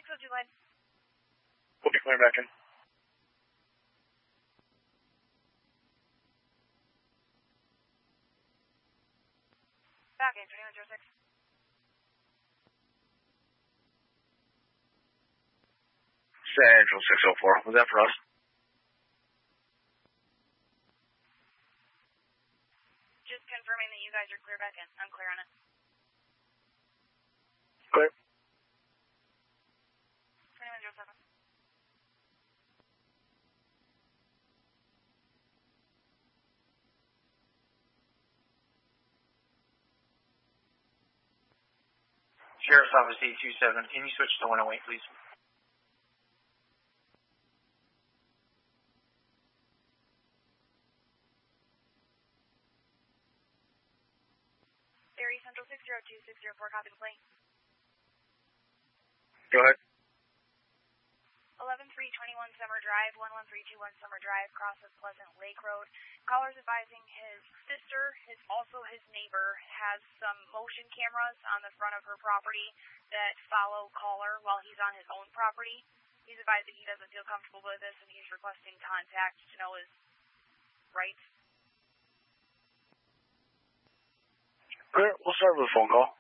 602 line. We'll be clearing back in. Back in, 2106. Central 604. Was that for us? Just confirming that you guys are clear back in. I'm clear on it. Clear. 2107. Sheriff's Office 827. Can you switch to 108, please? Erie Central 602-604, copy the plane. Go ahead. 11321 Summer Drive, 11321 Summer Drive, cross of Pleasant Lake Road. Caller's advising his sister, also his neighbor, has some motion cameras on the front of her property that follow caller while he's on his own property. He's advised that he doesn't feel comfortable with this and he's requesting contact to know his rights. Clear. We'll start with a phone call.